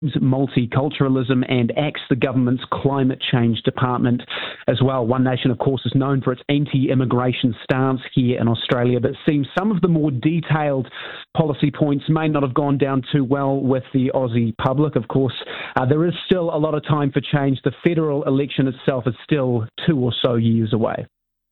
multiculturalism and axed the government's climate change department as well. One Nation, of course, is known for its anti-immigration stance here in Australia, but it seems some of the more detailed policy points may not have gone down too well with the Aussie public. Of course, there is still a lot of time for change. The federal election itself is still 2 or so years away.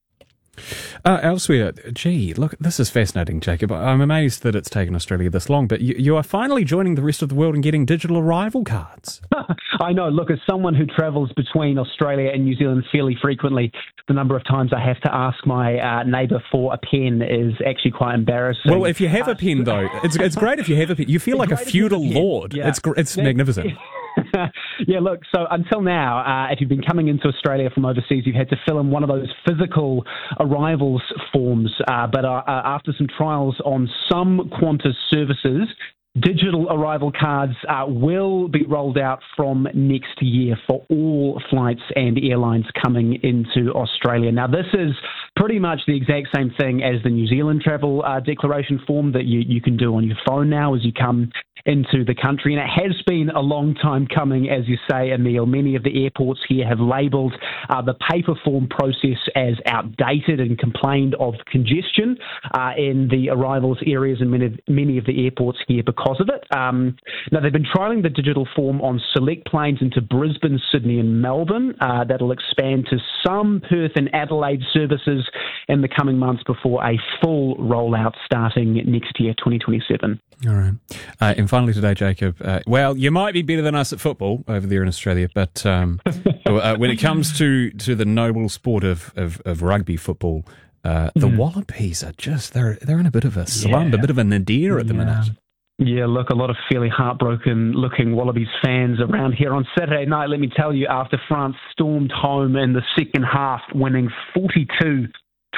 Elsewhere, look, this is fascinating, Jacob. I'm amazed that it's taken Australia this long, but you are finally joining the rest of the world in getting digital arrival cards. I know. Look, as someone who travels between Australia and New Zealand fairly frequently, the number of times I have to ask my neighbour for a pen is actually quite embarrassing. Well, if you have a pen, though, it's great if you have a pen. You feel like a feudal lord. Yeah. It's magnificent. Yeah, look, so until now, if you've been coming into Australia from overseas, you've had to fill in one of those physical arrivals forms. But after some trials on some Qantas services, digital arrival cards will be rolled out from next year for all flights and airlines coming into Australia. Now, this is pretty much the exact same thing as the New Zealand travel declaration form that you can do on your phone now as you come into the country. And it has been a long time coming, as you say, Emil. Many of the airports here have labelled the paper form process as outdated and complained of congestion in the arrivals areas in many of the airports here because of it. Now, they've been trialling the digital form on select planes into Brisbane, Sydney and Melbourne. That'll expand to some Perth and Adelaide services in the coming months before a full rollout starting next year, 2027. All right. And finally today, Jacob, well, you might be better than us at football over there in Australia, but when it comes to the noble sport of rugby football, the Wallabies are just, they're in a bit of a slump, a bit of a nadir at the minute. Yeah, look, a lot of fairly heartbroken-looking Wallabies fans around here on Saturday night, let me tell you, after France stormed home in the second half, winning 42-26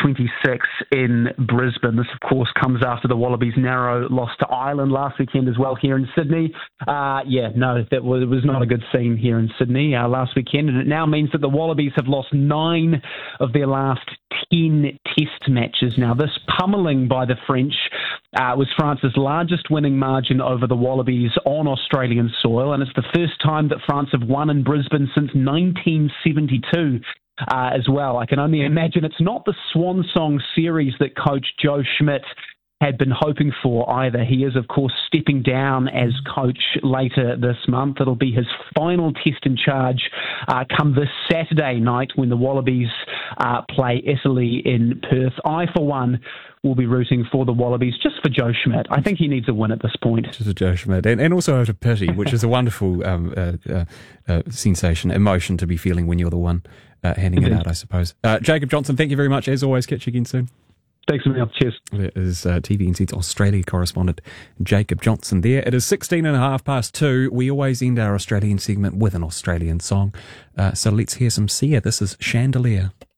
in Brisbane. This, of course, comes after the Wallabies' narrow loss to Ireland last weekend as well here in Sydney. It was not a good scene here in Sydney last weekend, and it now means that the Wallabies have lost 9 of their last 10 test matches. Now, this pummeling by the French was France's largest winning margin over the Wallabies on Australian soil, and it's the first time that France have won in Brisbane since 1972. As well. I can only imagine it's not the swan song series that coach Joe Schmidt had been hoping for either. He is, of course, stepping down as coach later this month. It'll be his final test in charge come this Saturday night when the Wallabies play Italy in Perth. I, for one, will be rooting for the Wallabies just for Joe Schmidt. I think he needs a win at this point. Just for Joe Schmidt. And also out of pity, which is a wonderful sensation, emotion to be feeling when you're the one handing it out, I suppose. Jacob Johnson, thank you very much. As always, catch you again soon. Thanks, Emil. Cheers. There is TVNZ's Australia correspondent Jacob Johnson there. It is 2:16. We always end our Australian segment with an Australian song. So let's hear some Sia. This is Chandelier.